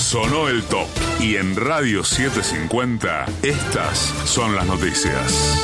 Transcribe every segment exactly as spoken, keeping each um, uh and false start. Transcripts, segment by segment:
Sonó el top. Y en Radio setecientos cincuenta, estas son las noticias.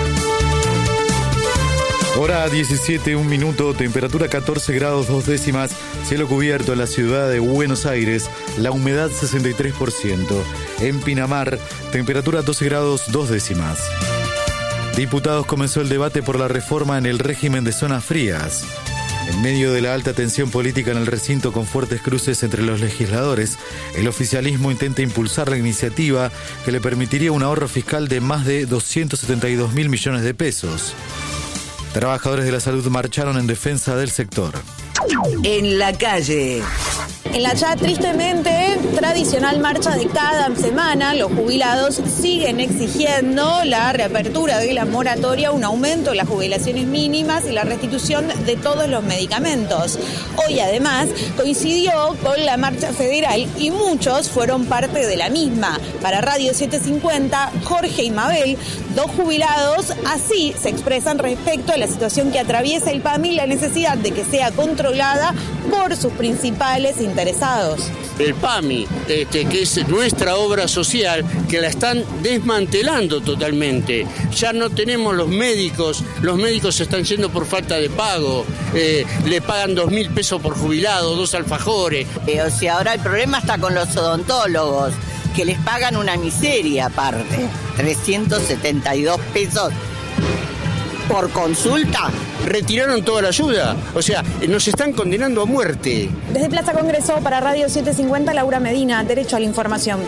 Hora diecisiete, un minuto, temperatura catorce grados dos décimas, cielo cubierto en la ciudad de Buenos Aires, la humedad sesenta y tres por ciento. En Pinamar, temperatura doce grados dos décimas. Diputados comenzó el debate por la reforma en el régimen de zonas frías. En medio de la alta tensión política en el recinto con fuertes cruces entre los legisladores, el oficialismo intenta impulsar la iniciativa que le permitiría un ahorro fiscal de más de doscientos setenta y dos mil millones de pesos. Trabajadores de la salud marcharon en defensa del sector. En la calle. En la ya tristemente tradicional marcha de cada semana, los jubilados siguen exigiendo la reapertura de la moratoria, un aumento de las jubilaciones mínimas y la restitución de todos los medicamentos. Hoy además coincidió con la marcha federal y muchos fueron parte de la misma. Para Radio setecientos cincuenta, Jorge y Mabel, dos jubilados, así se expresan respecto a la situación que atraviesa el P A M I y la necesidad de que sea controlada por sus principales interesados. El P A M I, este, que es nuestra obra social, que la están desmantelando totalmente. Ya no tenemos los médicos, los médicos se están yendo por falta de pago, eh, le pagan dos mil pesos por jubilado, dos alfajores. Eh, o sea, ahora el problema está con los odontólogos, que les pagan una miseria aparte, trescientos setenta y dos pesos por consulta. Retiraron toda la ayuda, o sea, nos están condenando a muerte. Desde Plaza Congreso para Radio setecientos cincuenta, Laura Medina, Derecho a la Información.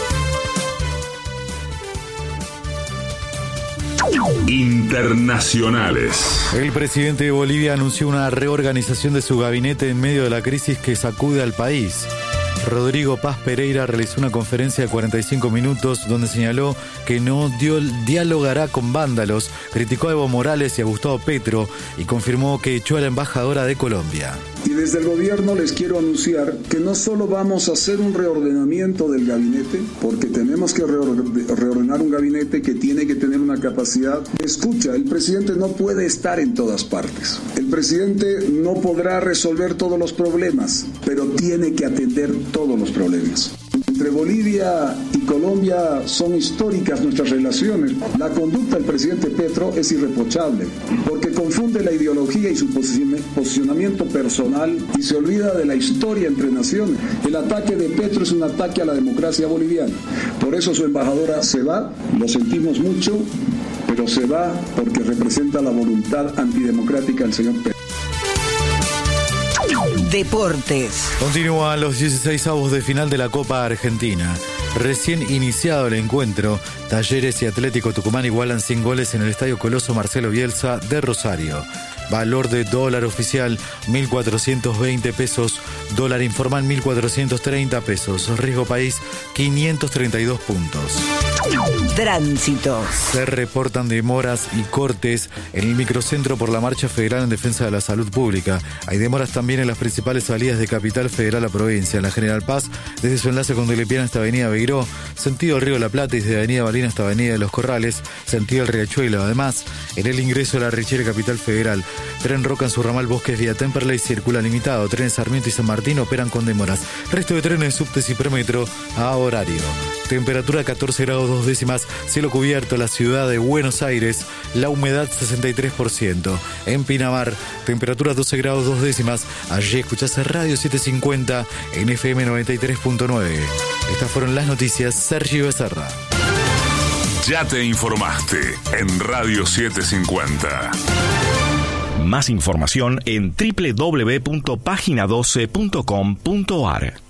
Internacionales. El presidente de Bolivia anunció una reorganización de su gabinete en medio de la crisis que sacude al país. Rodrigo Paz Pereira realizó una conferencia de cuarenta y cinco minutos donde señaló que no dio, dialogará con vándalos, criticó a Evo Morales y a Gustavo Petro y confirmó que echó a la embajadora de Colombia. Y desde el gobierno les quiero anunciar que no solo vamos a hacer un reordenamiento del gabinete, porque tenemos que reordenar un gabinete que tiene que tener una capacidad de escucha. El presidente no puede estar en todas partes. El presidente no podrá resolver todos los problemas, pero tiene que atender todos los problemas. Entre Bolivia y Colombia son históricas nuestras relaciones. La conducta del presidente Petro es irreprochable, porque confunde la ideología y su posicionamiento personal y se olvida de la historia entre naciones. El ataque de Petro es un ataque a la democracia boliviana. Por eso su embajadora se va, lo sentimos mucho, pero se va porque representa la voluntad antidemocrática del señor Petro. Deportes. Continúan los dieciseisavos de final de la Copa Argentina. Recién iniciado el encuentro, Talleres y Atlético Tucumán igualan sin goles en el Estadio Coloso Marcelo Bielsa de Rosario. Valor de dólar oficial, mil cuatrocientos veinte pesos. Dólar informal, mil cuatrocientos treinta pesos. Riesgo país, quinientos treinta y dos puntos. Tránsito. Se reportan demoras y cortes en el microcentro por la marcha federal en defensa de la salud pública. Hay demoras también en las principales salidas de Capital Federal a provincia. En la General Paz, desde su enlace con Delepiana hasta Avenida Beiró, sentido Río de la Plata y desde Avenida Balina hasta Avenida de los Corrales, sentido el Riachuelo. Además, en el ingreso de la Richiera Capital Federal, Tren Roca en su ramal Bosques vía Temperley circula limitado. Trenes Sarmiento y San Martín operan con demoras. Resto de trenes, subtes y premetro a horario. Temperatura catorce grados dos décimas, cielo cubierto, la ciudad de Buenos Aires, la humedad sesenta y tres por ciento. En Pinamar, temperatura doce grados dos décimas. Allí escuchás Radio setecientos cincuenta en F M noventa y tres punto nueve. Estas fueron las noticias. Sergio Becerra. Ya te informaste en Radio setecientos cincuenta. Más información en doble u doble u doble u punto página doce punto com punto a r.